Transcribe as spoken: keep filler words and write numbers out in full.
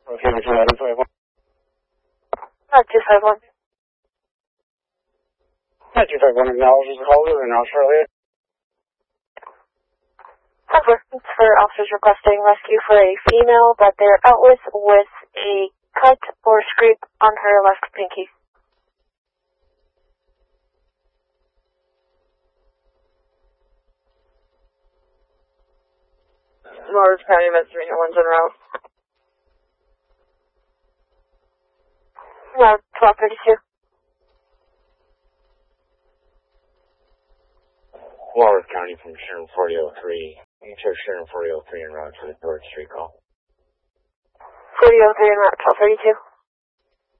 Okay, two five one. Uh, two five one. Yeah, two five one acknowledges the call. We're now shortly. Cover. It's for officers requesting rescue for a female that they're out with with a cut or scrape on her left pinky. Morris County Misdemeanor one's en route. No, twelve thirty-two. Walworth County from Sherman forty oh three. You took Sherman forty oh three en route to the George Street call. forty oh three and route twelve thirty-two.